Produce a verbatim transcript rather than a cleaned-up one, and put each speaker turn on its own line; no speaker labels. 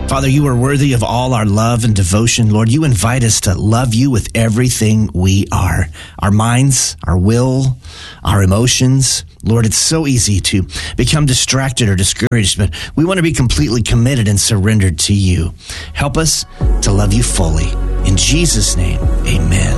Father, you are worthy of all our love and devotion. Lord, you invite us to love you with everything we are. Our minds, our will, our emotions. Lord, it's so easy to become distracted or discouraged, but we want to be completely committed and surrendered to you. Help us to love you fully. In Jesus' name, amen.